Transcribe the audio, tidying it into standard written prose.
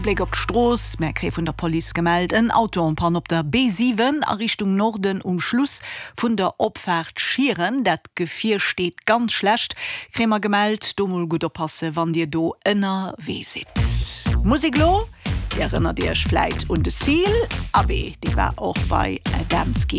Blick op d'Stroos, Merkre vun der Police gemeldt, en Autounpann op der B7 a Richtung Norden Schluss vun der Opfahrt Schieren, dat Gefier steht ganz schlecht. Krämer gemeldt, do mul gut oppasse, wann dir do ënner weh sit. Musiklo, erinnert Dich vielleicht und das Ziel, aber die war auch bei Adamski.